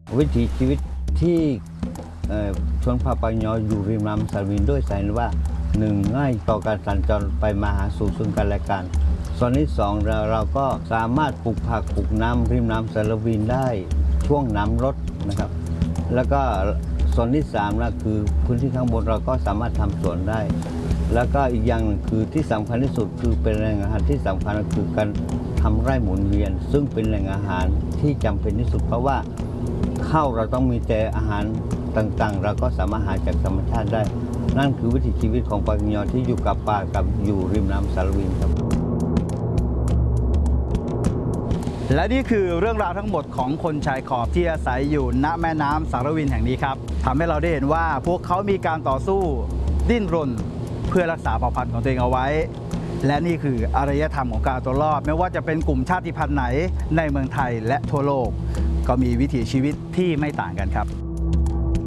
วิถีชีวิตที่ชนเผ่าปากยออยู่ริมน้ำสารวินด้วยสาเหตุว่า1ง่ายต่อการสัญจรไปมาหาสู่ซึ่งกันและกันส่วนที่2เราก็สามารถปลูกผักปลูกน้ำริมน้ำสารวินได้ช่วงน้ำลดนะครับแล้วก็ส่วนที่3นะคือพื้นที่ข้างบนเราก็สามารถทำสวนได้แล้วก็อีกอย่างคือที่สำคัญที่สุดคือเป็นแหล่งอาหารที่สำคัญก็คือการทำไร่หมุนเวียนซึ่งเป็นแหล่งอาหารที่จำเป็นที่สุดเพราะว่าข้าวเราต้องมีแต่อาหารต่างๆเราก็สามารถหาจากธรรมชาติได้นั่นคือวิถีชีวิตของปากยอที่อยู่กับป่ากับอยู่ริมน้ำสารวินครับและนี่คือเรื่องราวทั้งหมดของคนชายขอบที่อาศัยอยู่ณแม่น้ำสารวินแห่งนี้ครับทำให้เราได้เห็นว่าพวกเขามีการต่อสู้ดิ้นรนเพื่อรักษาเผ่าพันธุ์ของตัวเองเอาไว้และนี่คืออารยธรรมของการตัวรอดไม่ว่าจะเป็นกลุ่มชาติพันธุ์ไหนในเมืองไทยและทั่วโลกก็มีวิถีชีวิตที่ไม่ต่างกันครับ